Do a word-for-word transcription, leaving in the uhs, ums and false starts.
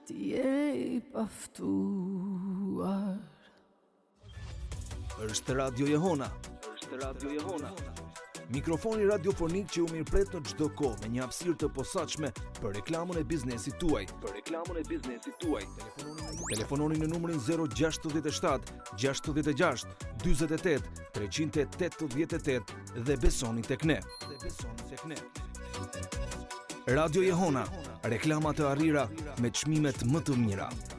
ti je I paftuar. Është Radio Jehona. Është Radio Jehona. Mikrofoni radiofonik që u mirëpret në çdo kohë me një hapësirë të posaçme për reklamën e biznesit tuaj. Për reklamën e biznesit tuaj. Telefononi në numrin zero gjasht shtat gjasht gjasht dyzet e tet treqind e tetëdhjetë e tet dhe besoni tek ne. Dhe besoni tek ne. Radio Jehona, reklama të arrira me çmimet më të mira.